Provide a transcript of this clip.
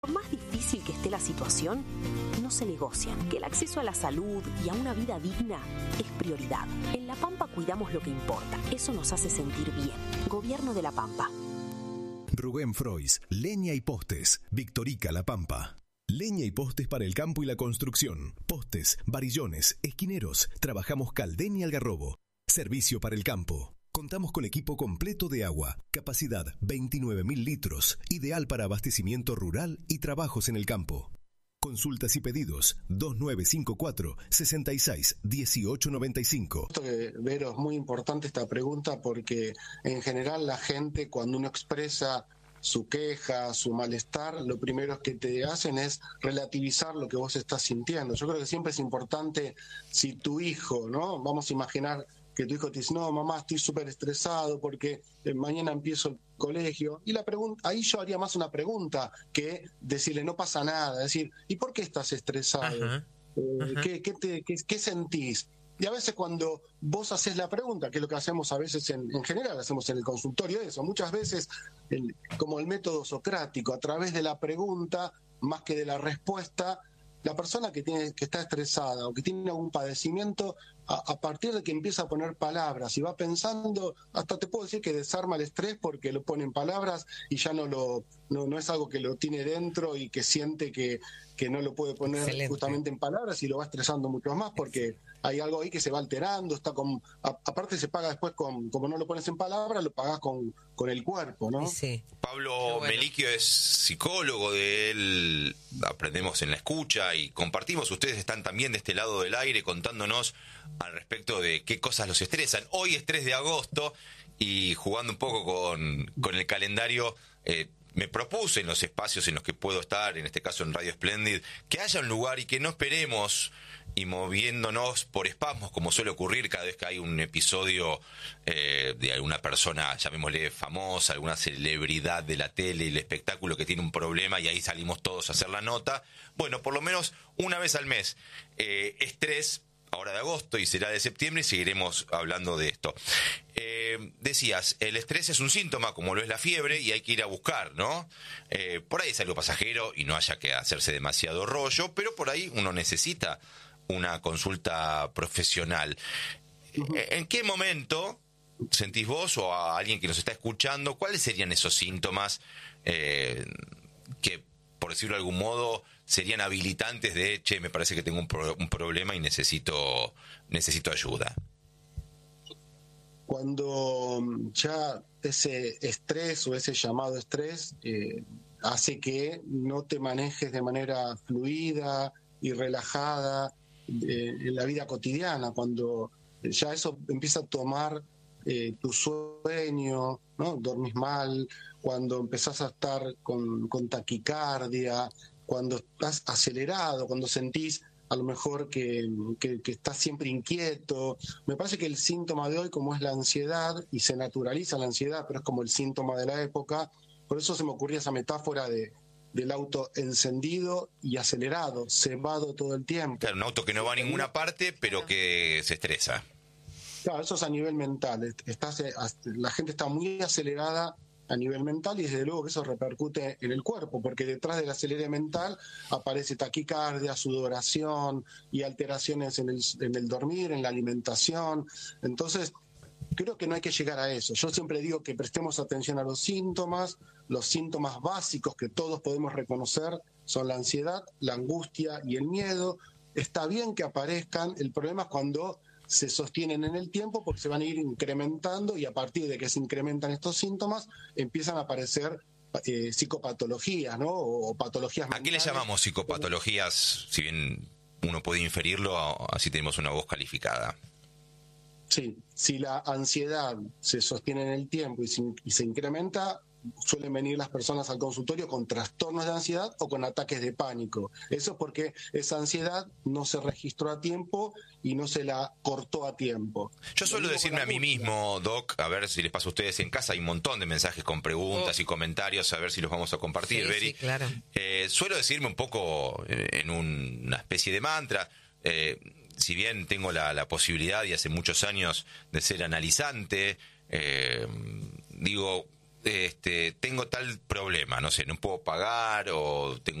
Por más difícil que esté la situación, no se negocian, que el acceso a la salud y a una vida digna es prioridad. En La Pampa cuidamos lo que importa. Eso nos hace sentir bien. Gobierno de La Pampa. Rubén Frois, Leña y Postes, Victorica La Pampa. Leña y postes para el campo y la construcción. Postes, varillones, esquineros. Trabajamos Caldén y Algarrobo. Servicio para el campo. Contamos con equipo completo de agua. Capacidad 29.000 litros. Ideal para abastecimiento rural y trabajos en el campo. Consultas y pedidos 2954 66 1895. Vero, es muy importante esta pregunta porque en general la gente, cuando uno expresa su queja, su malestar, lo primero que te hacen es relativizar lo que vos estás sintiendo. Yo creo que siempre es importante, si tu hijo, ¿no? Vamos a imaginar que tu hijo te dice, no, mamá, estoy súper estresado porque mañana empiezo el colegio. Y la pregunta, ahí yo haría más una pregunta que decirle, no pasa nada. Es decir, ¿y por qué estás estresado? ¿Qué sentís? Y a veces cuando vos haces la pregunta, que es lo que hacemos a veces en general, hacemos en el consultorio eso, muchas veces como el método socrático, a través de la pregunta, más que de la respuesta, la persona que está estresada o que tiene algún padecimiento, a partir de que empieza a poner palabras y va pensando, hasta te puedo decir que desarma el estrés porque lo pone en palabras y ya no es algo que lo tiene dentro y que siente que no lo puede poner justamente en palabras y lo va estresando mucho más porque hay algo ahí que se va alterando, aparte se paga después como no lo pones en palabras, lo pagás con el cuerpo, ¿no? Sí. Pablo Melicchio es psicólogo, de él aprendemos en la escucha y compartimos. Ustedes están también de este lado del aire contándonos al respecto de qué cosas los estresan. Hoy es 3 de agosto y jugando un poco con el calendario, me propuse en los espacios en los que puedo estar, en este caso en Radio Splendid, que haya un lugar y que no esperemos y moviéndonos por espasmos, como suele ocurrir cada vez que hay un episodio de alguna persona, llamémosle famosa, alguna celebridad de la tele y el espectáculo que tiene un problema y ahí salimos todos a hacer la nota. Bueno, por lo menos una vez al mes, estrés, ahora de agosto y será de septiembre y seguiremos hablando de esto. Decías, el estrés es un síntoma como lo es la fiebre y hay que ir a buscar, ¿no? Por ahí es algo pasajero y no haya que hacerse demasiado rollo, pero por ahí uno necesita una consulta profesional. ¿En qué momento sentís vos o a alguien que nos está escuchando, cuáles serían esos síntomas que, por decirlo de algún modo, serían habilitantes de, me parece que tengo un problema y necesito ayuda? Cuando ya ese estrés o ese llamado estrés hace que no te manejes de manera fluida y relajada en la vida cotidiana, cuando ya eso empieza a tomar tu sueño, ¿no? Dormís mal, cuando empezás a estar con taquicardia, cuando estás acelerado, cuando sentís a lo mejor que estás siempre inquieto. Me parece que el síntoma de hoy, como es la ansiedad, y se naturaliza la ansiedad, pero es como el síntoma de la época, por eso se me ocurría esa metáfora del auto encendido y acelerado, cebado todo el tiempo. Claro, un auto que no va a ninguna parte, pero que se estresa. Claro, eso es a nivel mental. La gente está muy acelerada a nivel mental y desde luego que eso repercute en el cuerpo, porque detrás del acelere mental aparece taquicardia, sudoración y alteraciones en el dormir, en la alimentación. Entonces, creo que no hay que llegar a eso. Yo siempre digo que prestemos atención a los síntomas básicos que todos podemos reconocer son la ansiedad, la angustia y el miedo. Está bien que aparezcan, el problema es cuando se sostienen en el tiempo porque se van a ir incrementando y a partir de que se incrementan estos síntomas empiezan a aparecer psicopatologías, ¿no? O patologías mentales. ¿A qué le llamamos psicopatologías? Si bien uno puede inferirlo, así tenemos una voz calificada. Sí, si la ansiedad se sostiene en el tiempo y se incrementa, suelen venir las personas al consultorio con trastornos de ansiedad o con ataques de pánico. Eso es porque esa ansiedad no se registró a tiempo y no se la cortó a tiempo. Yo suelo decirme a mí mismo, Doc, a ver si les pasa a ustedes en casa, hay un montón de mensajes con preguntas y comentarios, a ver si los vamos a compartir, Beri. Sí, claro. Suelo decirme un poco en una especie de mantra, si bien tengo la posibilidad y hace muchos años de ser analizante, digo, tengo tal problema, no sé, no puedo pagar o tengo